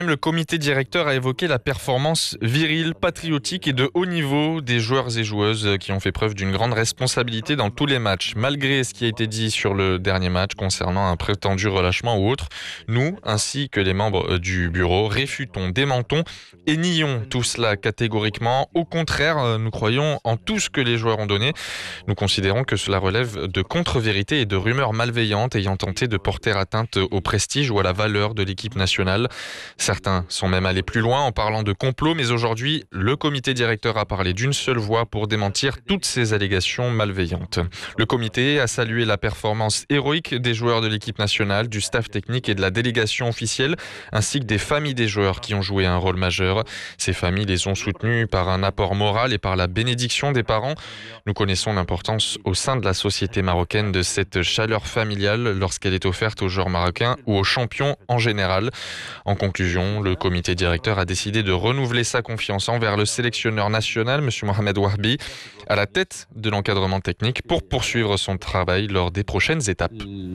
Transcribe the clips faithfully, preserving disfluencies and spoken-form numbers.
Le comité directeur a évoqué la performance virile, patriotique et de haut niveau des joueurs et joueuses qui ont fait preuve d'une grande responsabilité dans tous les matchs. Malgré ce qui a été dit sur le dernier match concernant un prétendu relâchement ou autre, nous, ainsi que les membres du bureau, réfutons, démentons et nions tout cela catégoriquement. Au contraire, nous croyons en tout ce que les joueurs ont donné. Nous considérons que cela relève de contre-vérités et de rumeurs malveillantes ayant tenté de porter atteinte au prestige ou à la valeur de l'équipe nationale. Certains sont même allés plus loin en parlant de complot, mais aujourd'hui, le comité directeur a parlé d'une seule voix pour démentir toutes ces allégations malveillantes. Le comité a salué la performance héroïque des joueurs de l'équipe nationale, du staff technique et de la délégation officielle, ainsi que des familles des joueurs qui ont joué un rôle majeur. Ces familles les ont soutenus par un apport moral et par la bénédiction des parents. Nous connaissons l'importance au sein de la société marocaine de cette chaleur familiale lorsqu'elle est offerte aux joueurs marocains ou aux champions en général. En conclusion, le comité directeur a décidé de renouveler sa confiance envers le sélectionneur national, M. Mohamed Wahbi, à la tête de l'encadrement technique pour poursuivre son travail lors des prochaines étapes.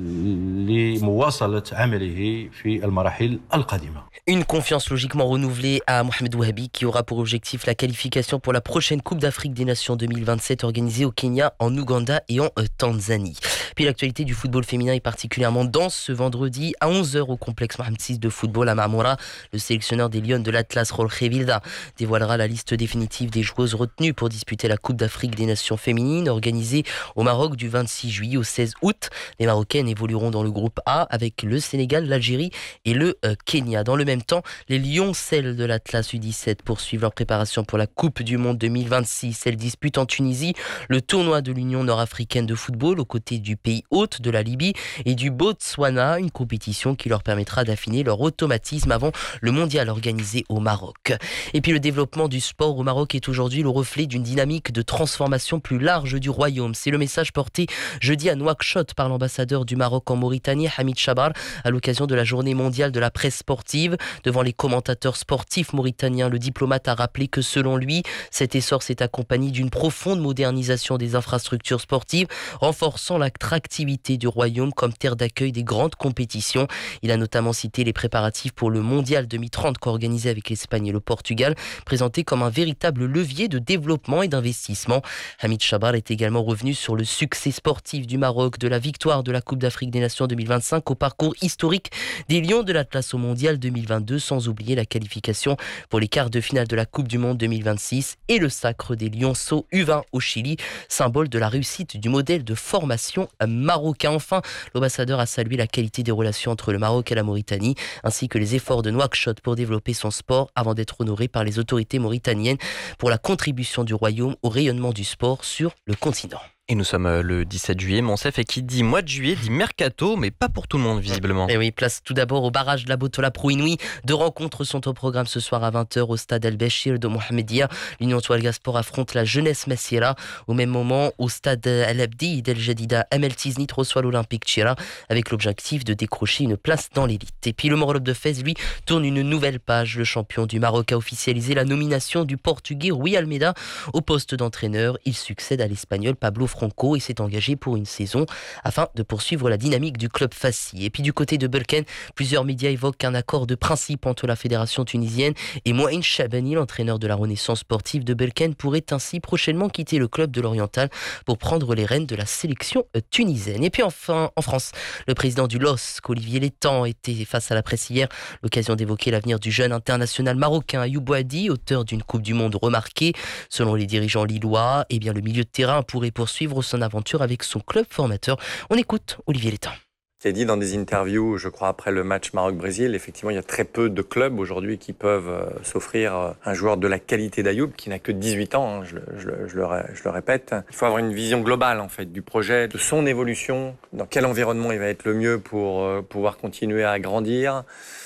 Une confiance logiquement renouvelée à Mohamed Wahbi qui aura pour objectif la qualification pour la prochaine Coupe d'Afrique des Nations deux mille vingt-sept organisée au Kenya, en Ouganda et en Tanzanie. Puis l'actualité du football féminin est particulièrement dense ce vendredi à onze heures au complexe Mohamed six de football à Marmora. Le sélectionneur des Lions de l'Atlas, Jorge Vilda, dévoilera la liste définitive des joueuses retenues pour disputer la Coupe d'Afrique des Nations féminines organisée au Maroc du vingt-six juillet au seize août. Les Marocaines évolueront dans le groupe A avec le Sénégal, l'Algérie et le euh, Kenya. Dans le même temps, les Lioncelles de l'Atlas U dix-sept poursuivent leur préparation pour la Coupe du Monde deux mille vingt-six. Elles disputent en Tunisie le tournoi de l'Union nord-africaine de football aux côtés du pays hôte de la Libye et du Botswana, une compétition qui leur permettra d'affiner leur automatisme avant le mondial organisé au Maroc. Et puis le développement du sport au Maroc est aujourd'hui le reflet d'une dynamique de transformation plus large du royaume. C'est le message porté jeudi à Nouakchott par l'ambassadeur du Maroc en Mauritanie, Hamid Chabar, à l'occasion de la journée mondiale de la presse sportive. Devant les commentateurs sportifs mauritaniens, le diplomate a rappelé que selon lui, cet essor s'est accompagné d'une profonde modernisation des infrastructures sportives, renforçant l'attractivité du royaume comme terre d'accueil des grandes compétitions. Il a notamment cité les préparatifs pour le mondial deux mille trente qu'organisé avec l'Espagne et le Portugal, présenté comme un véritable levier de développement et d'investissement. Hamid Chabar est également revenu sur le succès sportif du Maroc, de la victoire de la Coupe d'Afrique des Nations deux mille vingt-cinq au parcours historique des Lions de l'Atlas au mondial deux mille vingt-deux, sans oublier la qualification pour les quarts de finale de la Coupe du Monde deux mille vingt-six et le sacre des Lionceaux U vingt au Chili, symbole de la réussite du modèle de formation marocain. Enfin, l'ambassadeur a salué la qualité des relations entre le Maroc et la Mauritanie, ainsi que les efforts de Nouakchott pour développer son sport avant d'être honoré par les autorités mauritaniennes pour la contribution du royaume au rayonnement du sport sur le continent. Et nous sommes le dix-sept juillet, Monsef, et qui dit mois de juillet dit mercato, mais pas pour tout le monde visiblement. Et oui, place tout d'abord au barrage de la Botola Pro Inouï. Deux rencontres sont au programme ce soir à vingt heures au stade El Béchir de Mohamedia. L'Union Touareg Sport affronte la Jeunesse Messiera. Au même moment, au stade El Abdi d'El Jadida, M L Tiznit reçoit l'Olympique Tchira avec l'objectif de décrocher une place dans l'élite. Et puis le Morlob de Fès, lui, tourne une nouvelle page. Le champion du Maroc a officialisé la nomination du Portugais Rui Almeida au poste d'entraîneur. Il succède à l'Espagnol Pablo Franco et s'est engagé pour une saison afin de poursuivre la dynamique du club Fassi. Et puis du côté de Berkane, plusieurs médias évoquent un accord de principe entre la fédération tunisienne et Mouaïn Chabani, l'entraîneur de la Renaissance sportive de Berkane, pourrait ainsi prochainement quitter le club de l'Oriental pour prendre les rênes de la sélection tunisienne. Et puis enfin, en France, le président du L O S C, Olivier Létang, était face à la presse hier, l'occasion d'évoquer l'avenir du jeune international marocain Ayoub Boadi, auteur d'une Coupe du Monde remarquée. Selon les dirigeants lillois, eh bien, le milieu de terrain pourrait poursuivre son aventure avec son club formateur. On écoute Olivier Létang. C'est dit dans des interviews, je crois, après le match Maroc-Brésil, effectivement, il y a très peu de clubs aujourd'hui qui peuvent euh, s'offrir euh, un joueur de la qualité d'Ayoub, qui n'a que dix-huit ans, hein, je, je, je, le, je le répète. Il faut avoir une vision globale, en fait, du projet, de son évolution, dans quel environnement il va être le mieux pour euh, pouvoir continuer à grandir.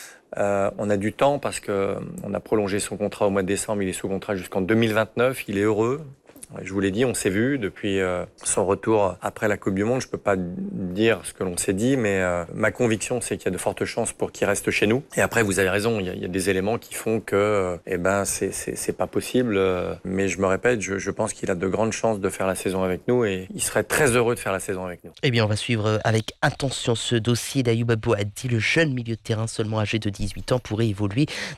Euh, on a du temps parce qu'on a prolongé son contrat au mois de décembre, il est sous contrat jusqu'en deux mille vingt-neuf, il est heureux. Je vous l'ai dit, on s'est vu depuis euh, son retour après la Coupe du Monde. Je peux pas dire ce que l'on s'est dit, mais euh, ma conviction, c'est qu'il y a de fortes chances pour qu'il reste chez nous. Et après, vous avez raison, il y a, il y a des éléments qui font que, euh, eh ben, c'est, c'est, c'est pas possible. Euh, mais je me répète, je, je pense qu'il a de grandes chances de faire la saison avec nous et il serait très heureux de faire la saison avec nous. Eh bien, on va suivre avec attention ce dossier d'Ayoub Boadi. Le jeune milieu de terrain, seulement âgé de dix-huit ans, pourrait évoluer